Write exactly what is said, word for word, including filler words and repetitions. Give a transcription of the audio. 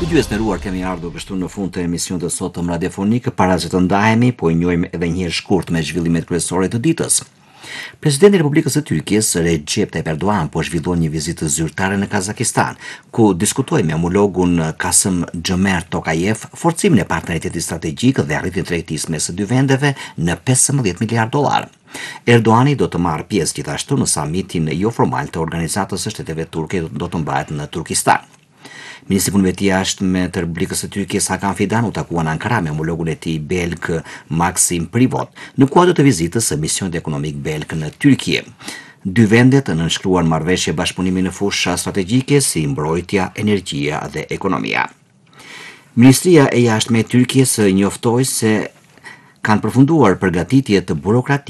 Të dy e sneruar kemi ardhur kështu në fund të emisionit të sotëm radiofonik. Para se të ndahemi, po i njohim edhe një herë shkurt me zhvillimet kryesore të ditës. Presidenti i Republikës së Turqisë, Recep Tayyip Erdogan, po zhvillon një vizitë zyrtare në Kazakistan, ku diskutoi me homologun Kasım Xhamer Tokayev forcimin e partneritetit strategjik dhe arritjen e tregtisë mes së dy vendeve në pesëmbëdhjetë miliardë dollar. Erdoani do të marrë pjesë gjithashtu në samitin jo formal të Organizatës së Shteteve Turke do të mbahet në Turkistan. Ministri i Punëve të Jashtme të Republikës së Turqisë Hakan Fidan u takuan në Ankara me homologun e tij belg Maxim Prevot në kuadër të vizitës së misionit ekonomik belg në Turqi. Dy vendet nënshkruan marrëveshje bashkëpunimi në fusha strategjike si mbrojtja, energjia dhe ekonomia. Ministria e Jashtme e Turqisë njoftoi se kanë përfunduar përgatitjet burokratike